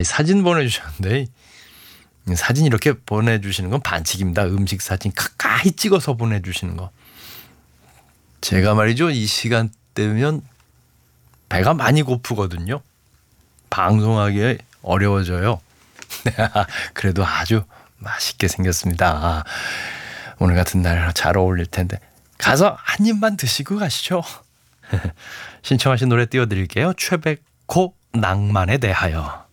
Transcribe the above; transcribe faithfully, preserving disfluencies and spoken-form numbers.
사진 보내주셨는데 사진 이렇게 보내주시는 건 반칙입니다. 음식 사진 가까이 찍어서 보내주시는 거. 제가 말이죠, 이 시간대면 배가 많이 고프거든요. 방송하기 어려워져요. 그래도 아주 맛있게 생겼습니다. 오늘 같은 날 잘 어울릴 텐데 가서 한 입만 드시고 가시죠. 신청하신 노래 띄워드릴게요. 최백호 낭만에 대하여.